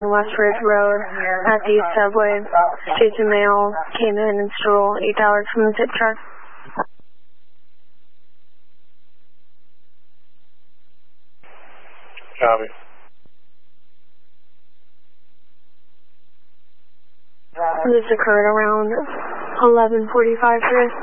West Ridge Road at the subway. Station mail came in and stole $8 from the tip jar. Copy. This occurred around 11:45 today.